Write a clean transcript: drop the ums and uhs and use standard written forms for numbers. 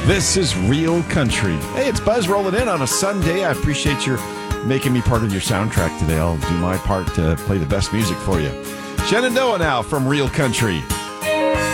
This is Real Country. Hey, it's Buzz rolling in on a Sunday. I appreciate your making me part of your soundtrack today. I'll do my part to play the best music for you. Shenandoah now from Real Country.